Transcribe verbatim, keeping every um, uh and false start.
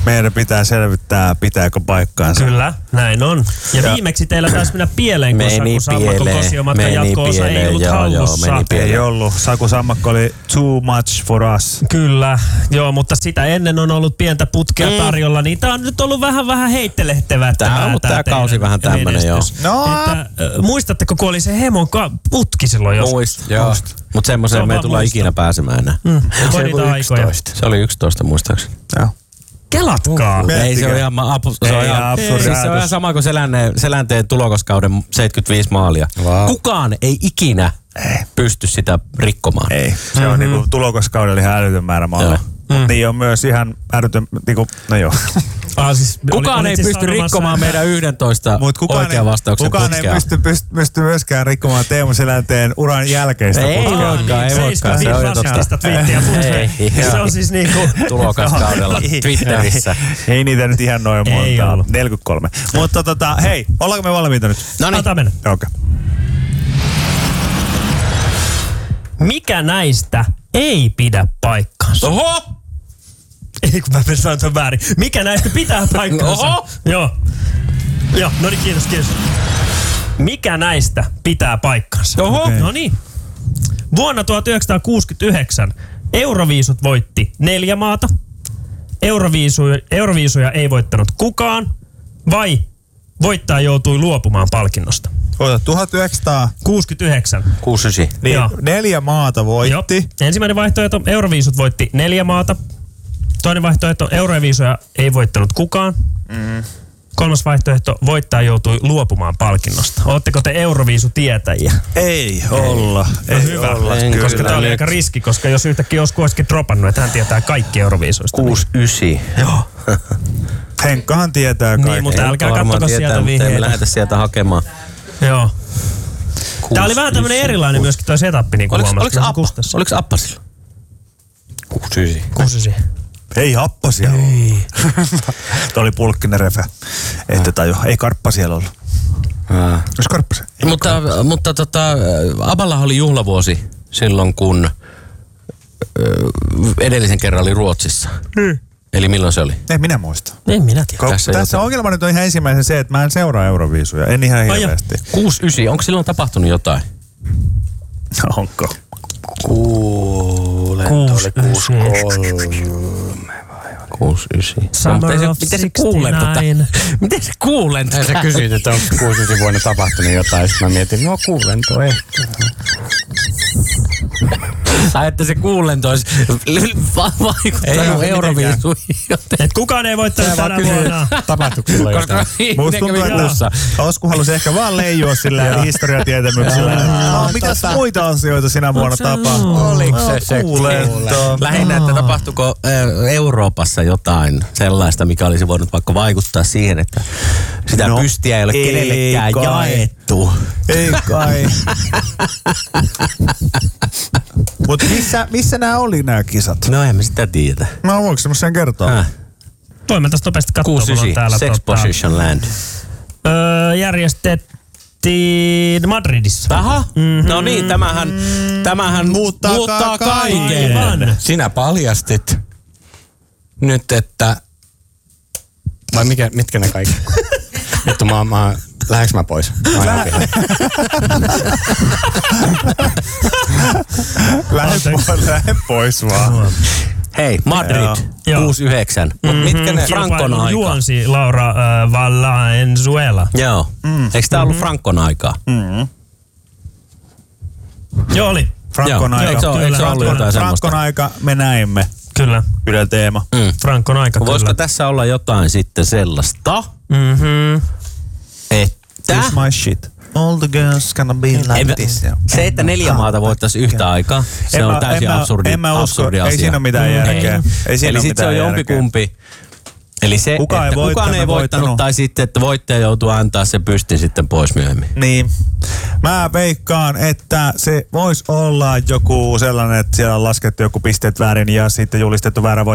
Meidän pitää selvittää, pitääkö paikkaansa. Kyllä, näin on. Ja, ja viimeksi teillä taisi mennä pieleen, kun Saku Sammakon kosiomatkan jatko-osa ei ollut joo, hallussa. Joo, ei ollut. Saku Sammakko oli too much for us. Kyllä, joo, mutta sitä ennen on ollut pientä putkea mm. tarjolla, niin tää on nyt ollut vähän vähän heittelehtevää. Tää on ollut tää kausi vähän tämmönen, joo. No. Että, äh, muistatteko, kun oli se Hemon ka- putki silloin joskus? Muist, joo. Mutta semmoiseen se me ei tulla muista. ikinä pääsemään enää. Mm. Se, niitä aikoja. Se oli yksitoista muistaakseni. Joo. Kelatkaa. Uh, ei se ole ihan, apu, se on ihan absurdi. Siis se on ihan sama kuin Selänteen, Selänteen tulokaskauden seitsemänkymmentäviisi maalia. Wow. Kukaan ei ikinä ei. pysty sitä rikkomaan. Ei. Se mm-hmm. on niinku tulokaskaudella ihan älytön määrä maalia. Mutta mm. niin on myös ihan älytön, niinku, no joo. Ah, siis, kukaan oli, ei pysty sanomassa, rikkomaan meidän yhdentoista oikean vastauksen kukaan putkea. Kukaan ei pysty, pysty, pysty myöskään rikkomaan Teemu Selänteen uran jälkeistä ei putkea. Ei voikaan, ei voikaan. Se on jo totta. Twiittiä putkea. Se on siis niinku tulokaskaudella Twitterissä. Ei niitä nyt ihan noin montaa. neljäkymmentäkolme. Mutta tota, hei, ollaanko me valmiita nyt? No niin. Antaa mennä. Okei. Okay. Mikä näistä ei pidä paikkaansa? Oho! Ei kun mä sanoin sen väärin. Mikä näistä pitää paikkaansa? Oho! Joo. Joo, no niin, kiitos, kiitos. Mikä näistä pitää paikkansa? Oho! Okay. No niin. Vuonna tuhatyhdeksänsataakuusikymmentäyhdeksän Euroviisut voitti neljä maata. Euroviisuja, Euroviisuja ei voittanut kukaan. Vai voittaja joutui luopumaan palkinnosta? Ota, tuhatyhdeksänsataakuusikymmentäyhdeksän. kuusikymmentäyhdeksän. Niin, neljä maata voitti. Joo. Ensimmäinen vaihtoehto, Euroviisut voitti neljä maata. Toinen vaihtoehto, Euroviisuja ei voittanut kukaan. Mm. Kolmas vaihtoehto, voittaja joutui luopumaan palkinnosta. Ootteko te Euroviisu-tietäjiä? Ei olla. Ei, ei hyvä, olla. En, koska tämä oli aika riski, koska jos yhtäkkiä joskus olisikin dropannut, että hän tietää kaikki Euroviisuista. kuusi yhdeksän. Joo. Henkkahan tietää kaikki. Niin, mutta älkää kattoko sieltä vihjeitä. Emme lähdetä sieltä hakemaan. Joo. Tämä oli vähän tämmönen erilainen myöskin toi setappi, niin kuin huomasit. Oliko Appa? Oliko Appa sillä? kuusi yhdeksän. kuusi yhdeksän. Ei Appa siellä ollut. Tuo oli Pulkkinen refe. Ette taju. Ei Karppa siellä ollut. Jos Karppa se. Mutta, mutta tota, Aballa oli juhlavuosi silloin, kun edellisen kerran oli Ruotsissa. Hmm. Eli milloin se oli? En minä muista. En minä tiedä. Tässä, tässä ongelma nyt on ihan ensimmäisen se, että mä en seuraa Euroviisuja. En ihan hirveästi. kuusi yhdeksän. Onko silloin tapahtunut jotain? Onko? Kuulen, kuusi kuusi kolme vai kuusi yhdeksän. Summer of miten se kuulen tota? Miten se kuulen tota? Ja sä kysyit, että onko kuusi yhdeksän vuonna tapahtunut jotain. Sitten mä mietin, no kuulento ehkä. Tai että se kuulento olisi vaikuttanut Euroviisuihin. Et kukaan ei voittanut tänä vuonna. Tapahtuiko sulla jotain? Musta tuntuu, että Osku halusi ehkä vaan leijua sillä historiatietämyksellä. No, mitäs muita asioita sinä vuonna tapahtui? Oliko se se kuulento? Lähinnä, että tapahtuiko Euroopassa jotain sellaista, mikä olisi voinut vaikka vaikuttaa siihen, että sitä no, pystiä ei ole ei kenellekään kai. jaettu. Ei kai. Mutta missä, missä nämä oli nämä kisat? No en mä sitä tiedä. No voinko semmoisen kertoa? Äh. Voimme tästä nopeasti katsoa. kuusi yhdeksän. Sex tota, Position Land. Öö, järjestettiin Madridissa. Aha. Mm-hmm. No niin, tämähän, tämähän muuttaa, muuttaa kaiken. kaiken. Sinä paljastit nyt, että... Vai mikä, mitkä ne kaikki? Vittu, mä, mä, lähdekö mä pois? Mä Lähde pois, lähde pois vaan. Hei, Madrid, kuusi yhdeksän. Mm-hmm. Mitkä ne Frankon aika? Juonsi Laura äh, Valenzuela. Joo. Mm. Eikö tää ollut Frankon aikaa? Mm. Joo, oli. Frankon aika. Eikö se ollut jotain semmoista? Frankon aika, me näimme. Kyllä. Yle teema. Mm. Frankon aika, voisiko kyllä. tässä olla jotain sitten sellaista, mm-hmm. että... This my shit. All the girls gonna be like en, this. Se, että neljä maata voittaisi yhtä aikaa, se on täysin absurdi, en mä usko, absurdi asia. Ei siinä ole mitään järkeä. Ei siinä Eli sitten se on jompikumpi. Eli se, kukaan että ei kukaan ei voittanut, voittanut, tai sitten, että voittaja joutuu antaa se pystin sitten pois myöhemmin. Niin. Mä veikkaan, että se voisi olla joku sellainen, että siellä on laskettu joku pisteet väärin ja sitten julistettu väärä voittaja.